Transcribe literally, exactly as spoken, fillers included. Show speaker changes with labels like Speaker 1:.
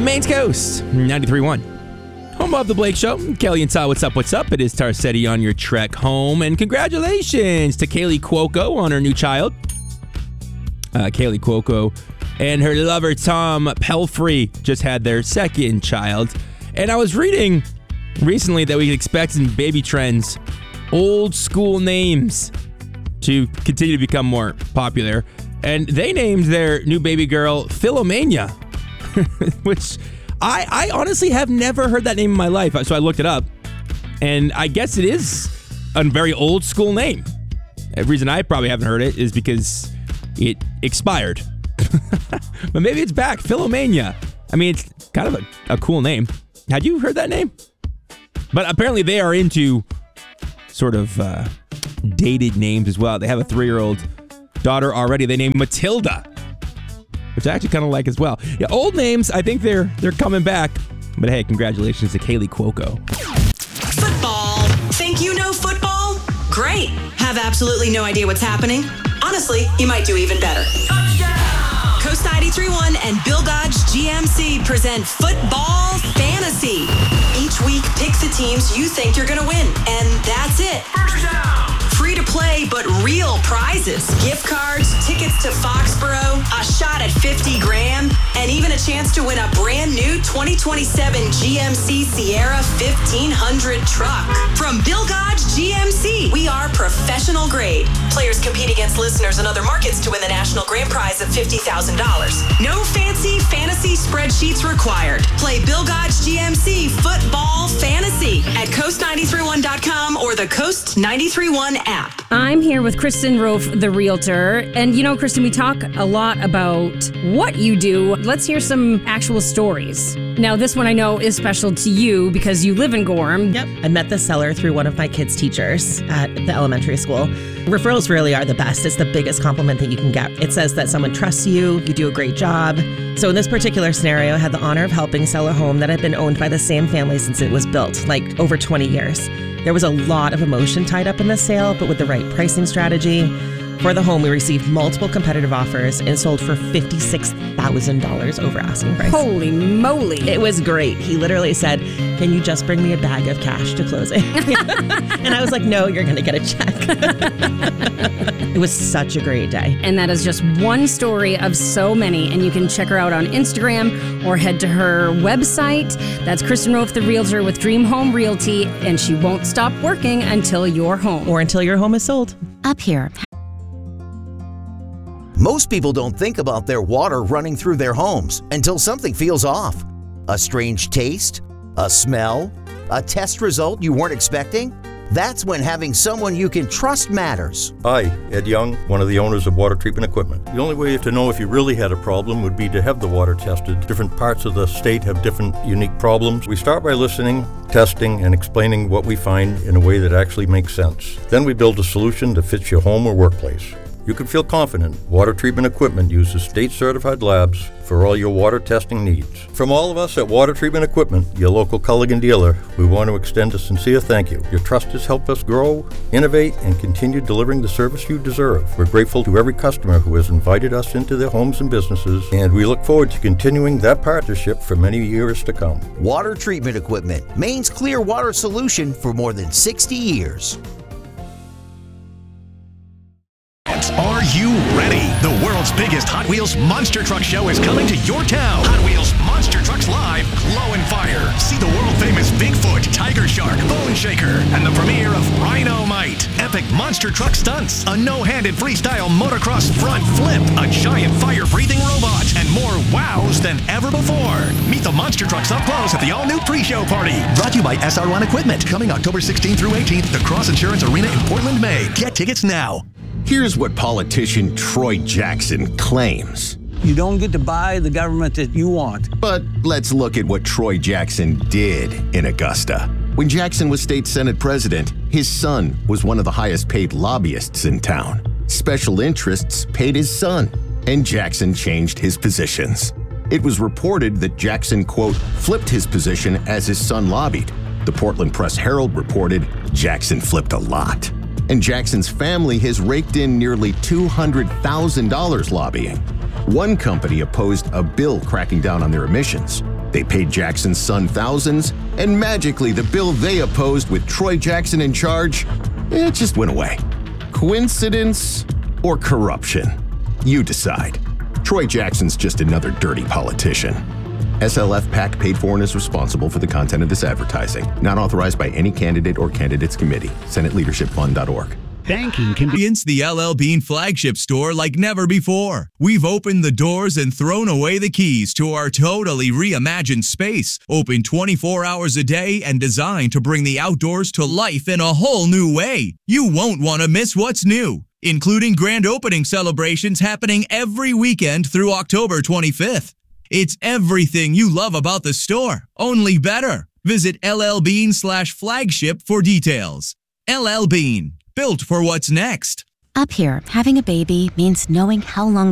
Speaker 1: Maine's Coast, ninety-three point one. Home of the Blake Show. Kelly and Todd, what's up, what's up? It is Tarcetti on your trek home. And congratulations to Kaylee Cuoco on her new child. Uh, Kaylee Cuoco and her lover, Tom Pelfrey, just had their second child. And I was reading recently that we could expect in baby trends old school names to continue to become more popular. And they named their new baby girl Philomania, which I, I honestly have never heard that name in my life. So I looked it up, and I guess it is a very old school name. The reason I probably haven't heard it is because it expired. But maybe it's back. Philomania. I mean, it's kind of a, a cool name. Had you heard that name? But apparently they are into sort of uh, dated names as well. They have a three-year-old daughter already. They named Matilda, which I actually kind of like as well. Yeah, old names, I think they're they're coming back. But hey, congratulations to Kaylee Cuoco.
Speaker 2: Football. Think you know football? Great. Have absolutely no idea what's happening? Honestly, you might do even better. Touchdown! Coast ninety-three point one and Bill Dodge G M C present Football Fantasy. Each week, pick the teams you think you're going to win. And that's it. First down! Free to play, but real prizes. Gift cards, tickets to Foxborough, a shot at fifty grand, and even a chance to win a brand new twenty twenty-seven G M C Sierra fifteen hundred truck. From Bill Dodge G M C, we are professional grade. Players compete against listeners in other markets to win the national grand prize of fifty thousand dollars. No fancy fantasy spreadsheets required. Play Bill Dodge G M C Football Fantasy at coast nine three one dot com or the Coast ninety-three point one app.
Speaker 3: I'm here with Kristen Rofe, the realtor. And you know, Kristen, we talk a lot about what you do. Let's hear some actual stories. Now, this one I know is special to you because you live in Gorham.
Speaker 4: Yep. I met the seller through one of my kids' teachers at the elementary school. Referrals really are the best. It's the biggest compliment that you can get. It says that someone trusts you, you do a great job. So in this particular scenario, I had the honor of helping sell a home that had been owned by the same family since it was built, like over twenty years. There was a lot of emotion tied up in the sale, but with the right pricing strategy. For the home, we received multiple competitive offers and sold for fifty-six thousand dollars over asking price.
Speaker 3: Holy moly.
Speaker 4: It was great. He literally said, "Can you just bring me a bag of cash to closing?" And I was like, "No, you're going to get a check." It was such a great day.
Speaker 3: And that is just one story of so many. And you can check her out on Instagram or head to her website. That's Kristen Rofe, the realtor with Dream Home Realty. And she won't stop working until you're home.
Speaker 4: Or until your home is sold.
Speaker 3: Up here.
Speaker 5: Most people don't think about their water running through their homes until something feels off. A strange taste? A smell? A test result you weren't expecting? That's when having someone you can trust matters.
Speaker 6: Hi, Ed Young, one of the owners of Water Treatment Equipment. The only way to know if you really had a problem would be to have the water tested. Different parts of the state have different unique problems. We start by listening, testing, and explaining what we find in a way that actually makes sense. Then we build a solution that fits your home or workplace. You can feel confident Water Treatment Equipment uses state-certified labs for all your water testing needs. From all of us at Water Treatment Equipment, your local Culligan dealer, we want to extend a sincere thank you. Your trust has helped us grow, innovate, and continue delivering the service you deserve. We're grateful to every customer who has invited us into their homes and businesses, and we look forward to continuing that partnership for many years to come.
Speaker 5: Water Treatment Equipment, Maine's clear water solution for more than sixty years.
Speaker 7: Are you ready? The world's biggest Hot Wheels Monster Truck Show is coming to your town. Hot Wheels Monster Trucks Live, Glow and Fire. See the world-famous Bigfoot, Tiger Shark, Bone Shaker, and the premiere of Rhino-Mite. Epic monster truck stunts, a no-handed freestyle motocross front flip, a giant fire-breathing robot, and more wows than ever before. Meet the monster trucks up close at the all-new pre-show party. Brought to you by S R one Equipment. Coming October sixteenth through eighteenth at the Cross Insurance Arena in Portland, Maine. Get tickets now.
Speaker 8: Here's what politician Troy Jackson claims.
Speaker 9: You don't get to buy the government that you want.
Speaker 8: But let's look at what Troy Jackson did in Augusta. When Jackson was state senate president, his son was one of the highest paid lobbyists in town. Special interests paid his son, and Jackson changed his positions. It was reported that Jackson, quote, flipped his position as his son lobbied. The Portland Press-Herald reported Jackson flipped a lot. And Jackson's family has raked in nearly two hundred thousand dollars lobbying. One company opposed a bill cracking down on their emissions. They paid Jackson's son thousands, and magically the bill they opposed with Troy Jackson in charge, it just went away. Coincidence or corruption? You decide. Troy Jackson's just another dirty politician. S L F PAC paid for and is responsible for the content of this advertising. Not authorized by any candidate or candidates committee. Senate Leadership Fund dot org.
Speaker 10: Banking can be the L L Bean flagship store like never before. We've opened the doors and thrown away the keys to our totally reimagined space. Open twenty-four hours a day and designed to bring the outdoors to life in a whole new way. You won't want to miss what's new, including grand opening celebrations happening every weekend through October twenty-fifth. It's everything you love about the store, only better. Visit L L Bean slash flagship for details. L L Bean, built for what's next.
Speaker 11: Up here, having a baby means knowing how long